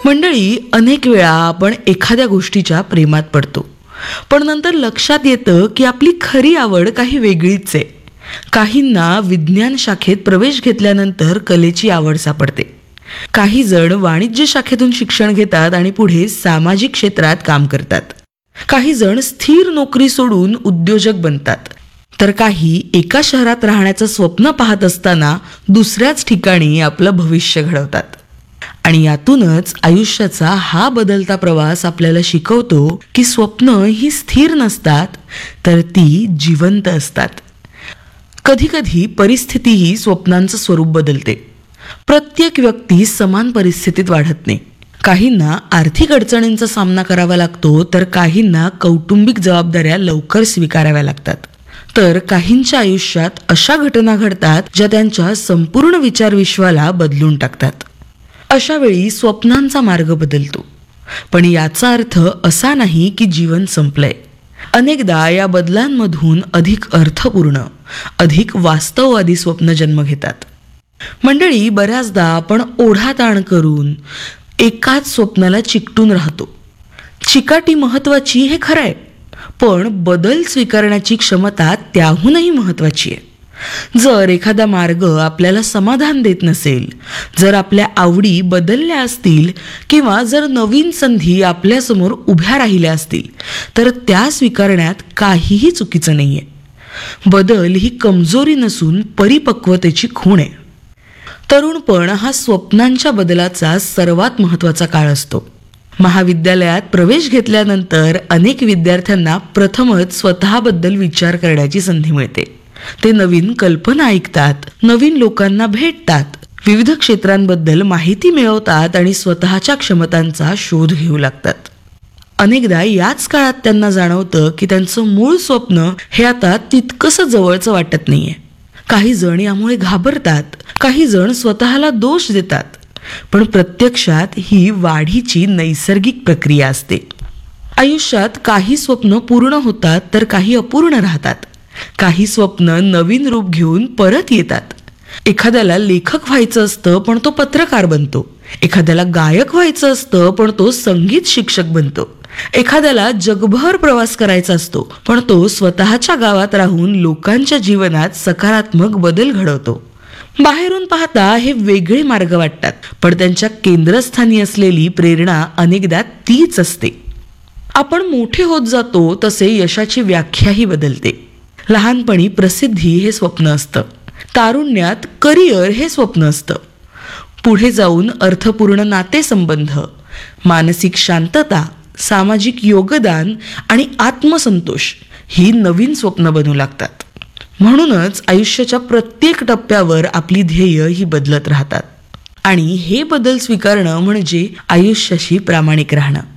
मंडळी, अनेक वेळा आपण एखाद्या गोष्टीच्या प्रेमात पडतो, पण नंतर लक्षात येतं की आपली खरी आवड काही वेगळीच आहे. काहींना विज्ञान शाखेत प्रवेश घेतल्यानंतर कलेची आवड सापडते. काही जण वाणिज्य शाखेतून शिक्षण घेतात आणि पुढे सामाजिक क्षेत्रात काम करतात. काही जण स्थिर नोकरी सोडून उद्योजक बनतात, तर काही एका शहरात राहण्याचं स्वप्न पाहत असताना दुसऱ्याच ठिकाणी आपलं भविष्य घडवतात. आणि यातूनच आयुष्याचा हा बदलता प्रवास आपल्याला शिकवतो की स्वप्न ही स्थिर नसतात, तर ती जिवंत असतात. कधी कधी परिस्थितीही स्वप्नांचं स्वरूप बदलते. प्रत्येक व्यक्ती समान परिस्थितीत वाढत नाही. काहींना आर्थिक अडचणींचा सामना करावा लागतो, तर काहींना कौटुंबिक जबाबदाऱ्या लवकर स्वीकाराव्या लागतात. तर काहींच्या आयुष्यात अशा घटना घडतात ज्या त्यांच्या संपूर्ण विचारविश्वाला बदलून टाकतात. अशा वेळी स्वप्नांचा मार्ग बदलतो, पण याचा अर्थ असा नाही की जीवन संपलंय. अनेकदा या बदलांमधून अधिक अर्थपूर्ण, अधिक वास्तववादी स्वप्न जन्म घेतात. मंडळी, बऱ्याचदा आपण ओढाताण करून एकाच स्वप्नाला चिकटून राहतो. चिकाटी महत्वाची हे खरं आहे, पण बदल स्वीकारण्याची क्षमता त्याहूनही महत्वाची आहे. जर एखादा मार्ग आपल्याला समाधान देत नसेल, जर आपल्या आवडी बदलल्या असतील किंवा जर नवीन संधी आपल्यासमोर उभ्या राहिल्या असतील, तर त्या स्वीकारण्यात काहीही चुकीचं नाहीये. बदल ही कमजोरी नसून परिपक्वतेची खूण आहे. तरुणपण हा स्वप्नांच्या बदलाचा सर्वात महत्त्वाचा काळ असतो. महाविद्यालयात प्रवेश घेतल्यानंतर अनेक विद्यार्थ्यांना प्रथमच स्वतःबद्दल विचार करण्याची संधी मिळते. ते नवीन कल्पना ऐकतात, नवीन लोकांना भेटतात, विविध क्षेत्रांबद्दल माहिती मिळवतात आणि स्वतःच्या क्षमतांचा शोध घेऊ लागतात. अनेकदा याच काळात त्यांना जाणवतं की त्यांचं मूळ स्वप्न हे आता तितकंसं जवळचं वाटत नाहीये. काही जण यामुळे घाबरतात, काही जण स्वतःला दोष देतात, पण प्रत्यक्षात ही वाढीची नैसर्गिक प्रक्रिया असते. आयुष्यात काही स्वप्न पूर्ण होतात, तर काही अपूर्ण राहतात. काही स्वप्न नवीन रूप घेऊन परत येतात. एखाद्याला लेखक व्हायचं असतं, पण तो पत्रकार बनतो. एखाद्याला गायक व्हायचं असतं, पण तो संगीत शिक्षक बनतो. एखाद्याला जगभर प्रवास करायचा असतो, पण तो स्वतःच्या गावात राहून लोकांच्या जीवनात सकारात्मक बदल घडवतो. बाहेरून पाहता हे वेगळे मार्ग वाटतात, पण त्यांच्या केंद्रस्थानी असलेली प्रेरणा अनेकदा तीच असते. आपण मोठे होत जातो तसे यशाची व्याख्याही बदलते. लहानपणी प्रसिद्धी हे स्वप्न असतं, तारुण्यात करिअर हे स्वप्न असतं, पुढे जाऊन अर्थपूर्ण नातेसंबंध, मानसिक शांतता, सामाजिक योगदान आणि आत्मसंतोष ही नवीन स्वप्न बनू लागतात. म्हणूनच आयुष्याच्या प्रत्येक टप्प्यावर आपली ध्येय ही बदलत राहतात. आणि हे बदल स्वीकारणं म्हणजे आयुष्याशी प्रामाणिक राहणं.